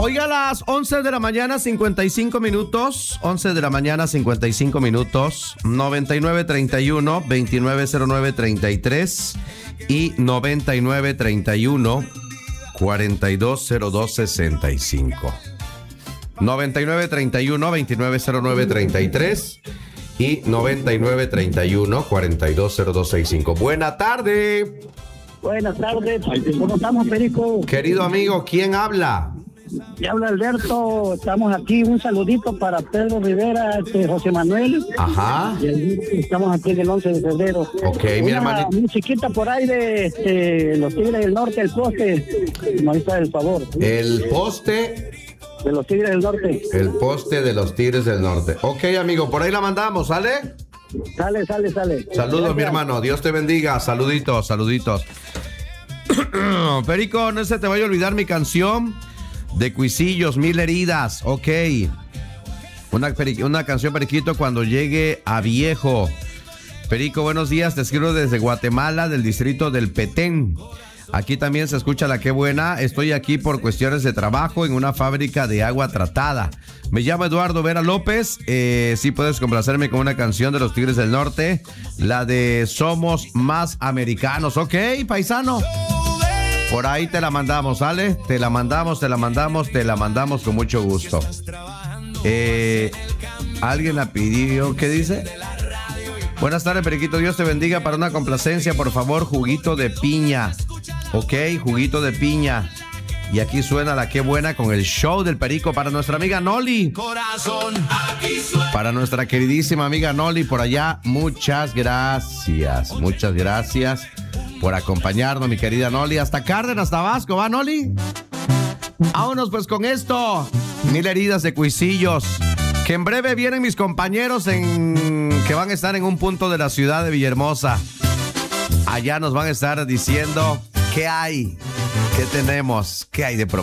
Hoy a las 11 de la mañana, 55 minutos. 11 de la mañana, 55 minutos. 9931-2909-33 y 9931-420265. 9931-2909-33 y 9931-420265. Buena tarde. Buenas tardes, ¿cómo estamos, Perico? Querido amigo, ¿quién habla? Me habla Alberto, estamos aquí, un saludito para Pedro Rivera, José Manuel. Ajá. Estamos aquí en el 11 de febrero. Ok, mi hermanito. Una musiquita por ahí de los Tigres del Norte, el poste, me avisa del favor. El poste de los Tigres del Norte. El poste de los Tigres del Norte. Ok, amigo, por ahí la mandamos, ¿sale? Sale. Saludos, Gracias. mi hermano. Dios te bendiga. Saluditos. Perico, no se te vaya a olvidar mi canción de Cuisillos, 1000 heridas. Ok. Una canción, Periquito, cuando llegue a viejo. Perico, buenos días. Te escribo desde Guatemala, del distrito del Petén. Aquí también se escucha la Qué Buena. Estoy aquí por cuestiones de trabajo en una fábrica de agua tratada. Me llamo Eduardo Vera López. Sí puedes complacerme con una canción de los Tigres del Norte, la de Somos Más Americanos. Ok, paisano. Por ahí te la mandamos, ¿sale? Te la mandamos con mucho gusto. Alguien la pidió. ¿Qué dice? Buenas tardes, Periquito. Dios te bendiga. Para una complacencia, por favor, juguito de piña. Ok, juguito de piña. Y aquí suena la Qué Buena con el show del Perico para nuestra amiga Noli. Para nuestra queridísima amiga Noli por allá. Muchas gracias por acompañarnos, mi querida Noli. Hasta Cárdenas, Tabasco, ¿va, Noli? Vámonos pues con esto. 1000 heridas de Cuisillos. Que en breve vienen mis compañeros que van a estar en un punto de la ciudad de Villahermosa. Allá nos van a estar diciendo qué hay, qué tenemos, qué hay de